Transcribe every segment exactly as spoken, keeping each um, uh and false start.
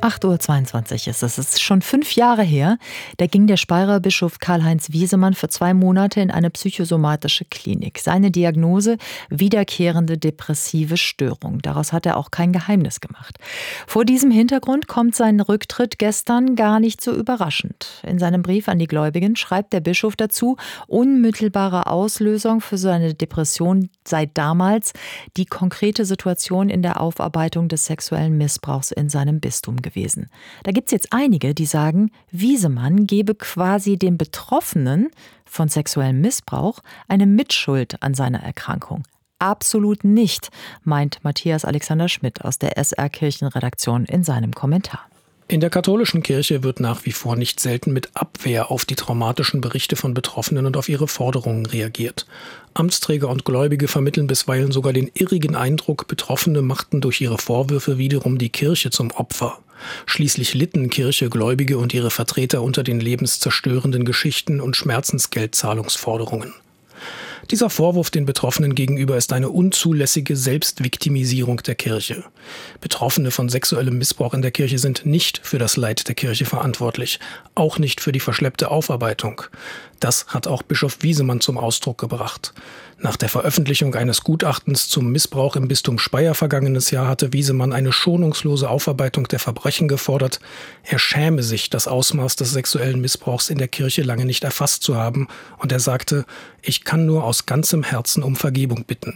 acht Uhr zweiundzwanzig ist es. Es ist schon fünf Jahre her. Da ging der Speyerer Bischof Karl-Heinz Wiesemann für zwei Monate in eine psychosomatische Klinik. Seine Diagnose: wiederkehrende depressive Störung. Daraus hat er auch kein Geheimnis gemacht. Vor diesem Hintergrund kommt sein Rücktritt gestern gar nicht so überraschend. In seinem Brief an die Gläubigen schreibt der Bischof dazu, unmittelbare Auslösung für seine Depression sei damals die konkrete Situation in der Aufarbeitung des sexuellen Missbrauchs in seinem Bistum gewesen. gewesen. Da gibt es jetzt einige, die sagen, Wiesemann gebe quasi den Betroffenen von sexuellem Missbrauch eine Mitschuld an seiner Erkrankung. Absolut nicht, meint Matthias Alexander Schmidt aus der S R-Kirchenredaktion in seinem Kommentar. In der katholischen Kirche wird nach wie vor nicht selten mit Abwehr auf die traumatischen Berichte von Betroffenen und auf ihre Forderungen reagiert. Amtsträger und Gläubige vermitteln bisweilen sogar den irrigen Eindruck, Betroffene machten durch ihre Vorwürfe wiederum die Kirche zum Opfer. Schließlich litten Kirche, Gläubige und ihre Vertreter unter den lebenszerstörenden Geschichten und Schmerzensgeldzahlungsforderungen. Dieser Vorwurf den Betroffenen gegenüber ist eine unzulässige Selbstviktimisierung der Kirche. Betroffene von sexuellem Missbrauch in der Kirche sind nicht für das Leid der Kirche verantwortlich, auch nicht für die verschleppte Aufarbeitung. Das hat auch Bischof Wiesemann zum Ausdruck gebracht. Nach der Veröffentlichung eines Gutachtens zum Missbrauch im Bistum Speyer vergangenes Jahr hatte Wiesemann eine schonungslose Aufarbeitung der Verbrechen gefordert. Er schäme sich, das Ausmaß des sexuellen Missbrauchs in der Kirche lange nicht erfasst zu haben. Und er sagte, ich kann nur aus ganzem Herzen um Vergebung bitten.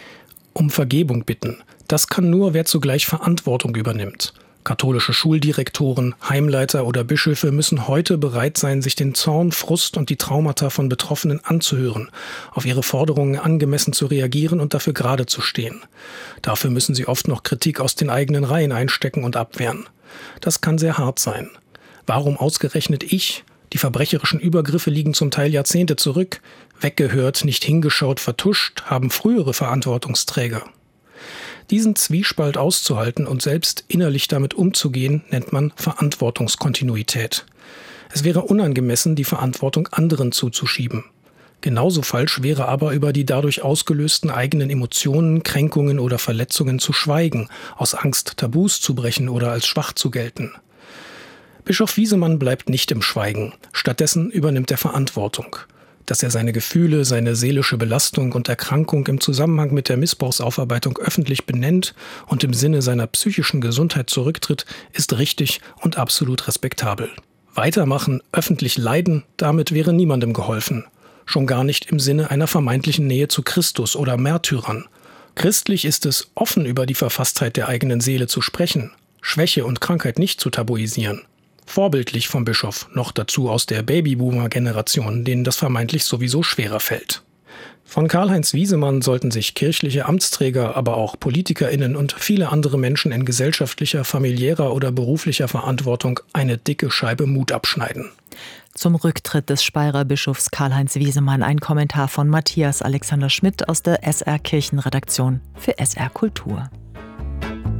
Um Vergebung bitten, das kann nur, wer zugleich Verantwortung übernimmt. Katholische Schuldirektoren, Heimleiter oder Bischöfe müssen heute bereit sein, sich den Zorn, Frust und die Traumata von Betroffenen anzuhören, auf ihre Forderungen angemessen zu reagieren und dafür gerade zu stehen. Dafür müssen sie oft noch Kritik aus den eigenen Reihen einstecken und abwehren. Das kann sehr hart sein. Warum ausgerechnet ich? Die verbrecherischen Übergriffe liegen zum Teil Jahrzehnte zurück. Weggehört, nicht hingeschaut, vertuscht, haben frühere Verantwortungsträger. Diesen Zwiespalt auszuhalten und selbst innerlich damit umzugehen, nennt man Verantwortungskontinuität. Es wäre unangemessen, die Verantwortung anderen zuzuschieben. Genauso falsch wäre aber, über die dadurch ausgelösten eigenen Emotionen, Kränkungen oder Verletzungen zu schweigen, aus Angst Tabus zu brechen oder als schwach zu gelten. Bischof Wiesemann bleibt nicht im Schweigen. Stattdessen übernimmt er Verantwortung. Dass er seine Gefühle, seine seelische Belastung und Erkrankung im Zusammenhang mit der Missbrauchsaufarbeitung öffentlich benennt und im Sinne seiner psychischen Gesundheit zurücktritt, ist richtig und absolut respektabel. Weitermachen, öffentlich leiden, damit wäre niemandem geholfen. Schon gar nicht im Sinne einer vermeintlichen Nähe zu Christus oder Märtyrern. Christlich ist es, offen über die Verfasstheit der eigenen Seele zu sprechen, Schwäche und Krankheit nicht zu tabuisieren. Vorbildlich vom Bischof, noch dazu aus der Babyboomer-Generation, denen das vermeintlich sowieso schwerer fällt. Von Karl-Heinz Wiesemann sollten sich kirchliche Amtsträger, aber auch PolitikerInnen und viele andere Menschen in gesellschaftlicher, familiärer oder beruflicher Verantwortung eine dicke Scheibe Mut abschneiden. Zum Rücktritt des Speyerer Bischofs Karl-Heinz Wiesemann ein Kommentar von Matthias Alexander Schmidt aus der S R-Kirchenredaktion für S R Kultur.